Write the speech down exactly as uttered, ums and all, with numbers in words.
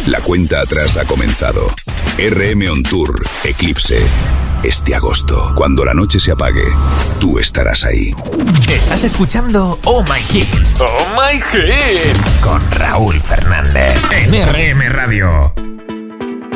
La cuenta atrás ha comenzado. R M On Tour Eclipse. Este agosto, cuando la noche se apague, tú estarás ahí. Estás escuchando Oh My Hits. Oh My Hits. Con Raúl Fernández. En R M Radio.